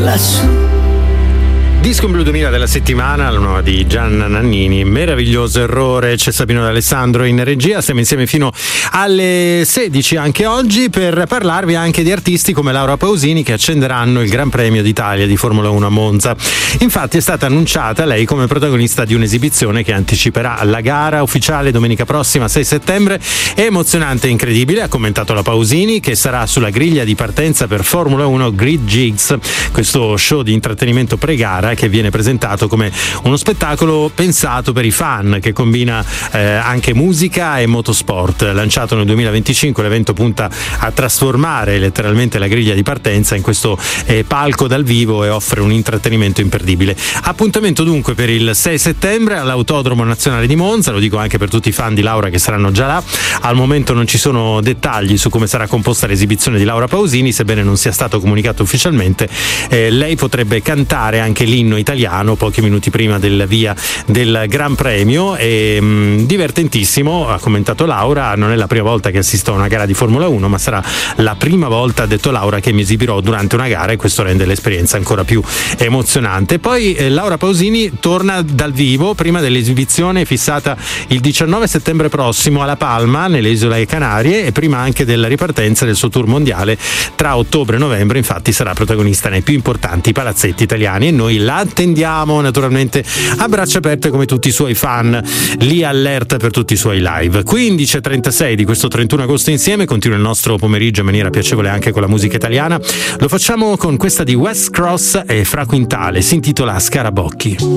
lassù. Disco in Blu 2000 della settimana, la nuova di Gianna Nannini, Meraviglioso errore. C'è Sabino D'Alessandro in regia, stiamo insieme fino alle 16 anche oggi per parlarvi anche di artisti come Laura Pausini che accenderanno il Gran Premio d'Italia di Formula 1 a Monza. Infatti è stata annunciata lei come protagonista di un'esibizione che anticiperà la gara ufficiale domenica prossima 6 settembre. È emozionante e incredibile, ha commentato la Pausini, che sarà sulla griglia di partenza per Formula 1 Grid Jigs, questo show di intrattenimento pre-gara che viene presentato come uno spettacolo pensato per i fan, che combina anche musica e motorsport. Lanciato nel 2025, l'evento punta a trasformare letteralmente la griglia di partenza in questo palco dal vivo e offre un intrattenimento imperdibile. Appuntamento dunque per il 6 settembre all'Autodromo Nazionale di Monza, lo dico anche per tutti i fan di Laura che saranno già là. Al momento non ci sono dettagli su come sarà composta l'esibizione di Laura Pausini, sebbene non sia stato comunicato ufficialmente. Lei potrebbe cantare anche l'inno italiano pochi minuti prima del via del Gran Premio e divertentissimo, ha commentato Laura. Non è la prima volta che assisto a una gara di Formula 1, ma sarà la prima volta, ha detto Laura, che mi esibirò durante una gara, e questo rende l'esperienza ancora più emozionante. Poi Laura Pausini torna dal vivo prima dell'esibizione fissata il 19 settembre prossimo a La Palma, nelle Isole Canarie, e prima anche della ripartenza del suo tour mondiale tra ottobre e novembre. Infatti sarà protagonista nei più importanti palazzetti italiani e noi la attendiamo naturalmente a braccia aperte come tutti i suoi fan, lì allerta per tutti i suoi live. 15:36 di questo 31 agosto insieme, continua il nostro pomeriggio in maniera piacevole anche con la musica italiana. Lo facciamo con questa di West Cross e Fra Quintale, si intitola Scarabocchi.